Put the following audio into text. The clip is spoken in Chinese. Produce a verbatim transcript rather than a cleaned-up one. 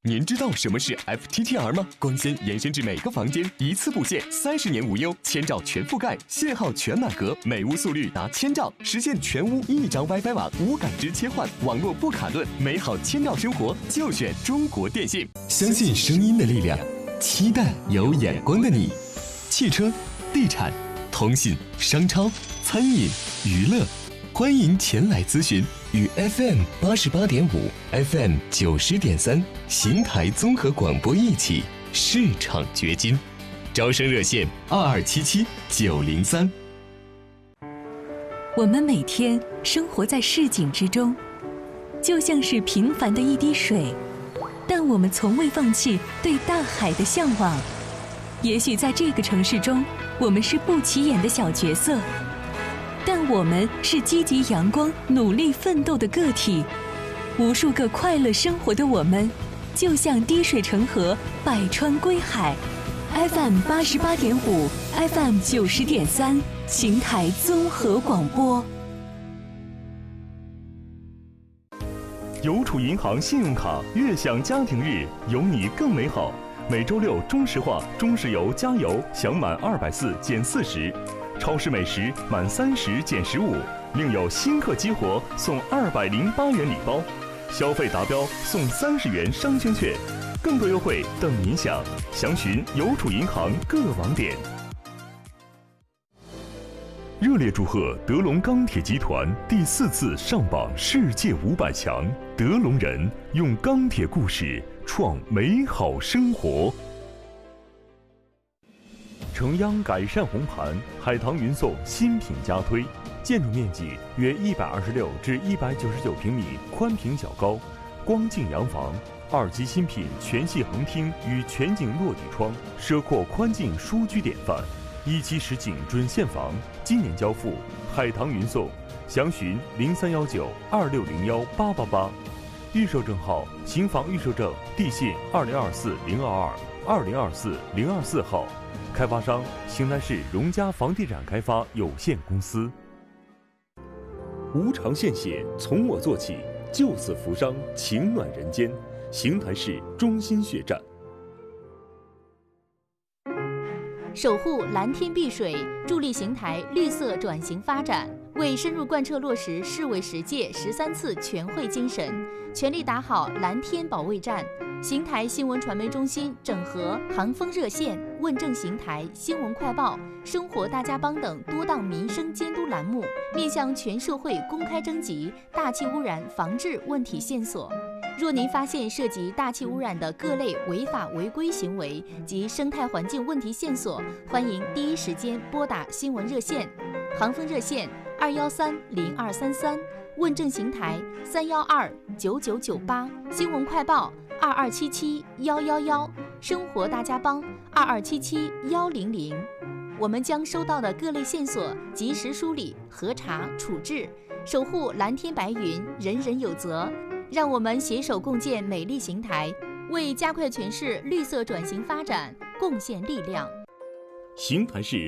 您知道什么是 F T T R 吗？光纤延伸至每个房间，一次布线，三十年无忧，千兆全覆盖，信号全满格，每屋速率达千兆，实现全屋一张 WiFi 网无感知切换，网络不卡顿，美好千兆生活就选中国电信。相信声音的力量，期待有眼光的你。汽车、地产、通信、商超、餐饮、娱乐，欢迎前来咨询。与 F M 八十八点五、F M 九十点三邢台综合广播一起市场掘金，招生热线二二七七九零三。 我们每天生活在市井之中，就像是平凡的一滴水，但我们从未放弃对大海的向往。也许在这个城市中，我们是不起眼的小角色，但我们是积极阳光、努力奋斗的个体。无数个快乐生活的我们，就像滴水成河，百川归海。F M 八十八点五 ，F M 九十点三，邢台综合广播。 邮储银行信用卡悦享家庭日，有你更美好。每周六中石化、中石油加油享满二百四减四十。超市美食满三十减十五，另有新客激活送二百零八元礼包，消费达标送三十元商圈券，更多优惠等您享。详询邮储银行各网点。热烈祝贺德龙钢铁集团第四次上榜世界五百强，德龙人用钢铁故事创美好生活。城央改善红盘，海棠云颂新品加推，建筑面积约一百二十六至一百九十九平米，宽平小高，光净洋房，二期新品全系横厅与全景落地窗，奢阔宽净舒居典范。一期实景准现房，今年交付，海棠云颂，详询零三幺九二六零幺八八八。预售证号：刑房预售证，地信二零二四零二二二零二四零二四号。开发商：邢台市荣嘉房地产开发有限公司。无偿献血，从我做起，救死扶伤，情暖人间。邢台市中心血站。 守护蓝天碧水，助力邢台绿色转型发展，为深入贯彻落实市委十届十三次全会精神，全力打好蓝天保卫战。邢台新闻传媒中心整合航风热线、问政邢台、新闻快报、生活大家帮等多档民生监督栏目，面向全社会公开征集大气污染防治问题线索。若您发现涉及大气污染的各类违法违规行为及生态环境问题线索，欢迎第一时间拨打新闻热线，航风热线二幺三零二三三，问政邢台三幺二九九九八，新闻快报二二七七幺幺幺，生活大家帮二二七七幺零零。我们将收到的各类线索及时梳理、核查、处置，守护蓝天白云，人人有责。让我们携手共建美丽邢台，为加快全市绿色转型发展贡献力量。 邢台市